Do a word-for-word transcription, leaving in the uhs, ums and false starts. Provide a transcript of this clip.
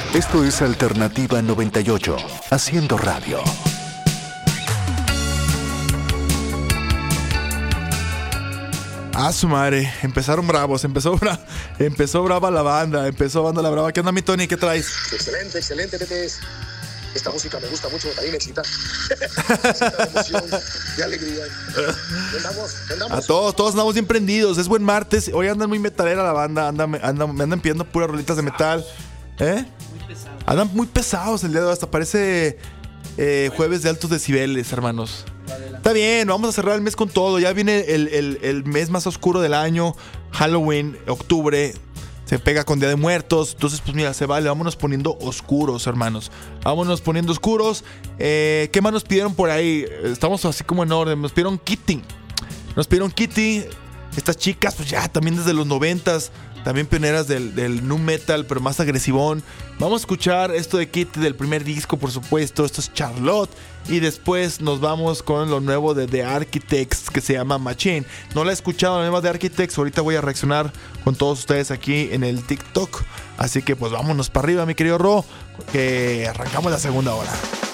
Esto es Alternativa noventa y ocho, haciendo radio. Ah, su madre, empezaron bravos, empezó, bra- empezó brava la banda, empezó banda la brava. ¿Qué onda, mi Tony? ¿Qué traes? Excelente, excelente, Tete. Esta música me gusta mucho, también me excita. Me excita de emoción, de alegría. Andamos, andamos. A todos, todos andamos bien prendidos, es buen martes. Hoy andan muy metalera la banda, andan, andan, me andan pidiendo puras rolitas de metal. ¿Eh? Muy pesado. Andan muy pesados el día de hoy, hasta parece eh, jueves de altos decibeles, hermanos. Está bien, vamos a cerrar el mes con todo. Ya viene el, el, el mes más oscuro del año, Halloween, octubre. Se pega con Día de Muertos. Entonces, pues mira, se vale. Vámonos poniendo oscuros, hermanos. Vámonos poniendo oscuros. Eh, ¿Qué más nos pidieron por ahí? Estamos así como en orden. Nos pidieron Kitty. Nos pidieron Kitty. Estas chicas, pues ya también desde los noventas. También pioneras del, del nu metal, pero más agresivón. Vamos a escuchar esto de Kitty del primer disco, por supuesto. Esto es Charlotte. Y después nos vamos con lo nuevo de The Architects, que se llama Machine. No la he escuchado, la nueva de Architects. Ahorita voy a reaccionar con todos ustedes aquí en el TikTok. Así que pues vámonos para arriba, mi querido Ro, que arrancamos la segunda hora.